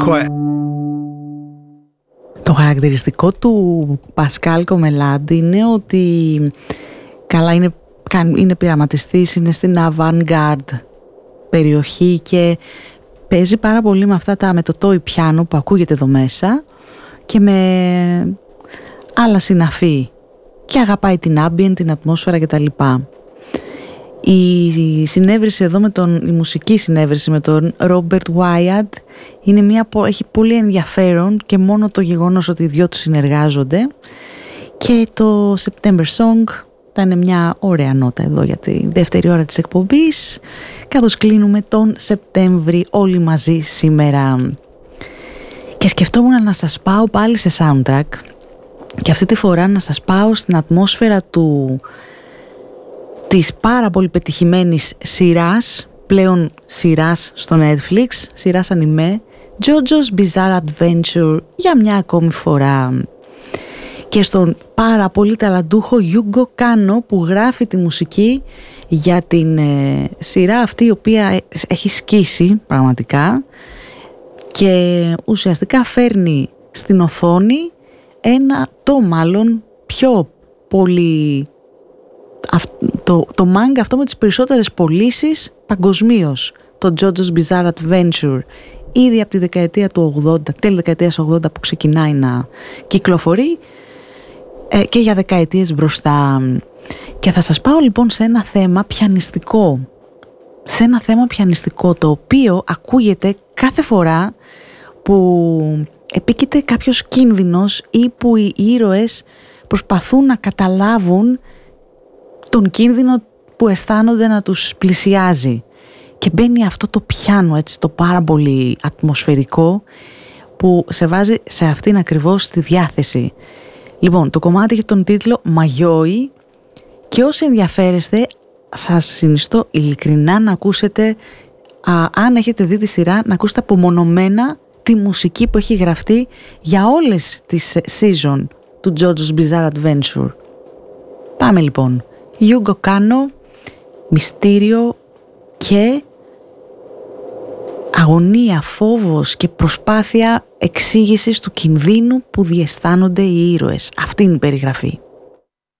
quiet. Το χαρακτηριστικό του Πασκάλ Κομελάντη είναι ότι καλά είναι πειραματιστής, είναι στην avant-garde περιοχή και παίζει πάρα πολύ με το toy πιάνο που ακούγεται εδώ μέσα και με άλλα συναφή και αγαπάει την ambient, την ατμόσφαιρα κτλ. Η συνέβρεση εδώ η μουσική συνέβρεση με τον Ρόμπερτ Βάιαντ έχει πολύ ενδιαφέρον και μόνο το γεγονός ότι οι δυο τους συνεργάζονται, και το September Song ήταν μια ωραία νότα εδώ για τη δεύτερη ώρα της εκπομπής, καθώς κλείνουμε τον Σεπτέμβρη όλοι μαζί σήμερα. Και σκεφτόμουν να σας πάω πάλι σε soundtrack και αυτή τη φορά να σας πάω στην ατμόσφαιρα της πάρα πολύ πετυχημένης σειράς, πλέον σειράς στο Netflix, σειράς ανιμέ, JoJo's Bizarre Adventure, για μια ακόμη φορά. Και στον πάρα πολύ ταλαντούχο Yugo Kanno που γράφει τη μουσική για την σειρά αυτή, η οποία έχει σκίσει πραγματικά και ουσιαστικά φέρνει στην οθόνη μάλλον πιο πολύ το μάγκα αυτό με τις περισσότερες πωλήσεις παγκοσμίως, το JoJo's Bizarre Adventure, ήδη από τη δεκαετία του 80, τέλη δεκαετίας 80 που ξεκινάει να κυκλοφορεί και για δεκαετίες μπροστά. Και θα σας πάω λοιπόν σε ένα θέμα πιανιστικό, το οποίο ακούγεται κάθε φορά που επίκειται κάποιος κίνδυνος ή που οι ήρωες προσπαθούν να καταλάβουν τον κίνδυνο που αισθάνονται να τους πλησιάζει, και μπαίνει αυτό το πιάνο, έτσι, το πάρα πολύ ατμοσφαιρικό, που σε βάζει σε αυτήν ακριβώς τη διάθεση. Λοιπόν, το κομμάτι έχει τον τίτλο Μαγιόι και όσοι ενδιαφέρεστε σας συνιστώ ειλικρινά να ακούσετε, αν έχετε δει τη σειρά, να ακούσετε απομονωμένα τη μουσική που έχει γραφτεί για όλες τις season του JoJo's Bizarre Adventure. Πάμε λοιπόν. Yugo Kanno, μυστήριο και αγωνία, φόβος και προσπάθεια εξήγησης του κινδύνου που διαισθάνονται οι ήρωες. Αυτή είναι η περιγραφή.